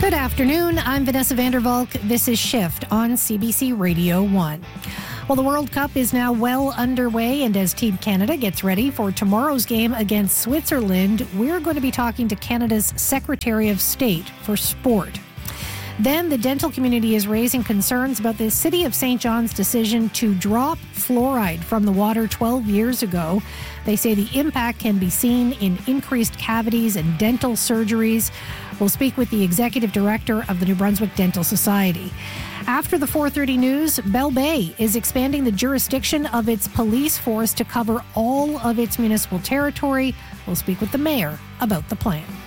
Good afternoon. I'm Vanessa Vandervalk. This is Shift on CBC Radio 1. Well, the World Cup is now well underway, and as Team Canada gets ready for tomorrow's game against Switzerland, we're going to be talking to Canada's Secretary of State for Sport. Then the dental community is raising concerns about the City of St. John's decision to drop fluoride from the water 12 years ago. They say the impact can be seen in increased cavities and dental surgeries. We'll speak with the executive director of the New Brunswick Dental Society. After the 4:30 news, Bell Bay is expanding the jurisdiction of its police force to cover all of its municipal territory. We'll speak with the mayor about the plan.